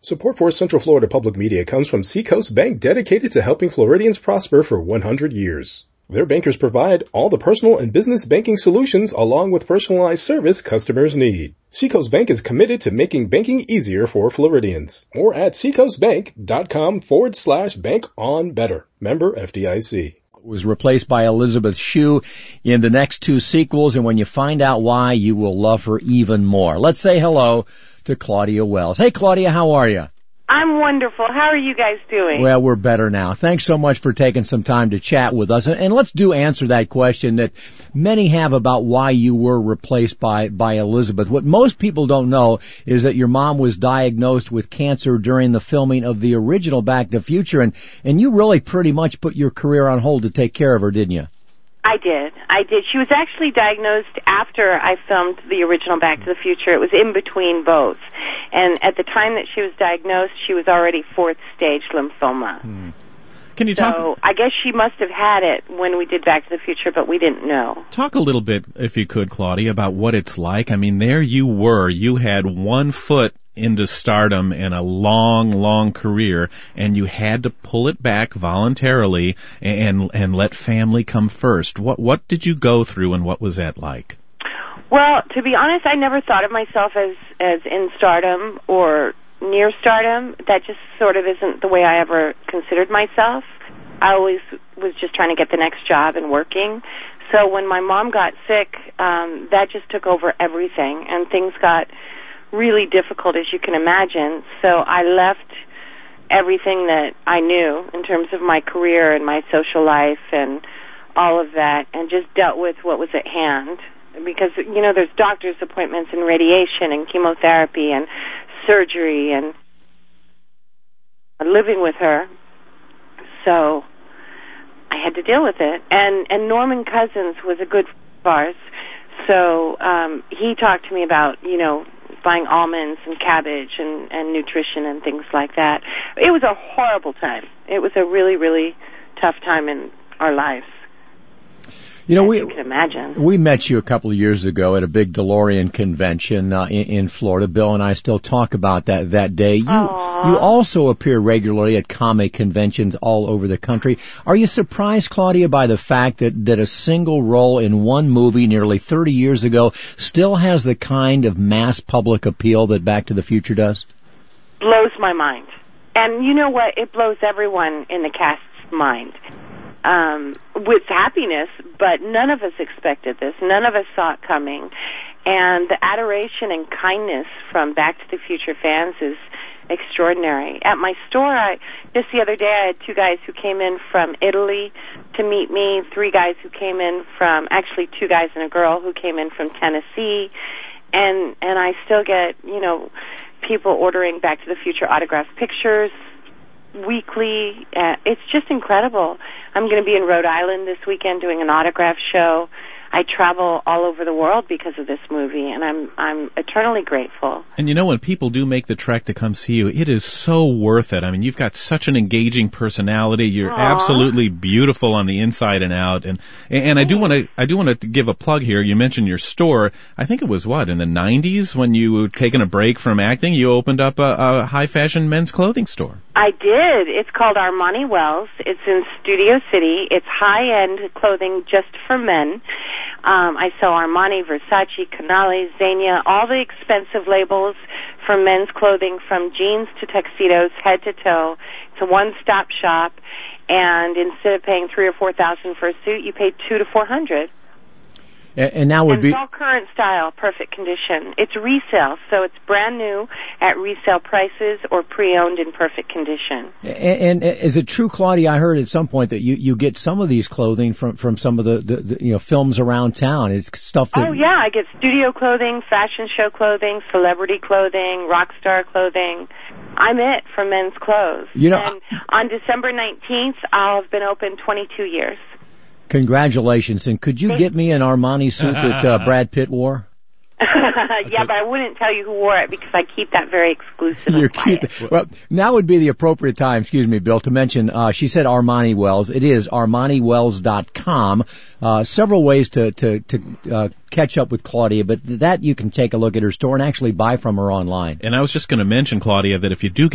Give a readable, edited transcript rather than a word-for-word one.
Support for Central Florida Public Media comes from Seacoast Bank, dedicated to helping Floridians prosper for 100 years. Their bankers provide all the personal and business banking solutions along with personalized service customers need. Seacoast Bank is committed to making banking easier for Floridians. More at seacoastbank.com/bank on better. Member FDIC. Was replaced by Elizabeth Shue in the next two sequels, and when you find out why, you will love her even more. Let's say hello to Claudia Wells. Hey, Claudia, how are you? I'm wonderful. How are you guys doing? Well, we're better now. Thanks so much for taking some time to chat with us. And let's answer that question that many have about why you were replaced by Elizabeth. What most people don't know is that your mom was diagnosed with cancer during the filming of the original Back to the Future, and you really pretty much put your career on hold to take care of her, didn't you? I did. She was actually diagnosed after I filmed the original Back to the Future. It was in between both. And at the time that she was diagnosed, she was already fourth-stage lymphoma. Can you talk? So I guess she must have had it when we did Back to the Future, but we didn't know. Talk a little bit, if you could, Claudia, about what it's like. I mean, there you were. You had one foot into stardom and a long, long career, and you had to pull it back voluntarily and let family come first. What did you go through, and what was that like? Well, to be honest, I never thought of myself as in stardom or near stardom. That just sort of isn't the way I ever considered myself. I always was just trying to get the next job and working. So when my mom got sick, that just took over everything, and things got really difficult, as you can imagine. So I left everything that I knew in terms of my career and my social life and all of that, and just dealt with what was at hand. Because, you know, there's doctor's appointments and radiation and chemotherapy and surgery and living with her. So I had to deal with it. And Norman Cousins was a good friend of ours. So he talked to me about, you know, buying almonds and cabbage and nutrition and things like that. It was a horrible time. It was a really, really tough time in our lives. You know, you can imagine. We met you a couple of years ago at a big DeLorean convention in Florida. Bill and I still talk about that day. You also appear regularly at comic conventions all over the country. Are you surprised, Claudia, by the fact that a single role in one movie nearly 30 years ago still has the kind of mass public appeal that Back to the Future does? Blows my mind. And you know what? It blows everyone in the cast's mind. With happiness, but none of us expected this. None of us saw it coming. And the adoration and kindness from Back to the Future fans is extraordinary. At my store, just the other day, I had two guys who came in from Italy to meet me, two guys and a girl who came in from Tennessee, and I still get, you know, people ordering Back to the Future autographed pictures weekly. It's just incredible. I'm going to be in Rhode Island this weekend doing an autograph show. I travel all over the world because of this movie, and I'm eternally grateful. And you know, when people do make the trek to come see you, it is so worth it. I mean, you've got such an engaging personality. You're absolutely beautiful on the inside and out. And I do want to give a plug here. You mentioned your store. I think it was in the 90s when you were taking a break from acting, you opened up a high fashion men's clothing store. I did. It's called Armani Wells. It's in Studio City. It's high-end clothing just for men. I sell Armani, Versace, Canale, Zegna, all the expensive labels for men's clothing, from jeans to tuxedos, head to toe. It's a one-stop shop, and instead of paying $3,000 or $4,000 for a suit, you pay $200 to $400. And now would be it's all current style, perfect condition. It's resale, so it's brand new at resale prices or pre-owned in perfect condition. And is it true, Claudia? I heard at some point that you get some of these clothing from some of the films around town. It's stuff that... Oh yeah, I get studio clothing, fashion show clothing, celebrity clothing, rock star clothing. I'm it for men's clothes. You know, and on December 19th, I'll have been open 22 years. Congratulations. And could you get me an Armani suit that Brad Pitt wore? Yeah, but I wouldn't tell you who wore it because I keep that very exclusive and quiet. Well, now would be the appropriate time, Bill, to mention, she said Armani Wells. It is ArmaniWells.com. Several ways to catch up with Claudia, but that you can take a look at her store and actually buy from her online. And I was just going to mention, Claudia, that if you do get